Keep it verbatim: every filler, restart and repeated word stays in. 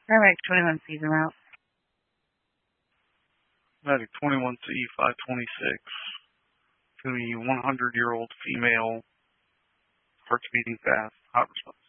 Paramedic twenty-one C's are out. Medic twenty-one C five twenty-six. To a one hundred year old female. Heart's beating fast. Hot response.